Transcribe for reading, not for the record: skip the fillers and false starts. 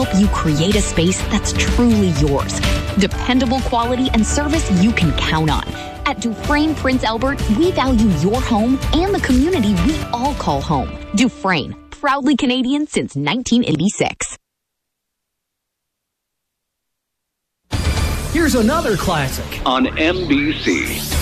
help you create a space that's truly yours. Dependable quality and service you can count on. At Dufresne Prince Albert, we value your home and the community we all call home. Dufresne, proudly Canadian since 1986. Here's another classic on NBC.